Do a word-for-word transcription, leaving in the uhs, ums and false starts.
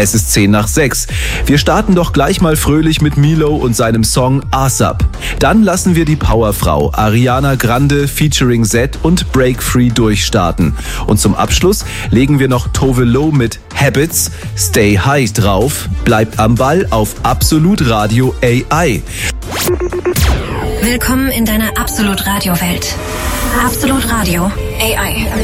Es ist zehn nach sechs. Wir starten doch gleich mal fröhlich mit Milo und seinem Song ASAP. Dann lassen wir die Powerfrau Ariana Grande featuring Z und Break Free durchstarten. Und zum Abschluss legen wir noch Tove Lo mit Habits, Stay High drauf. Bleibt am Ball auf Absolut Radio A I. Willkommen in deiner Absolut Radio Welt. Absolut Radio A I.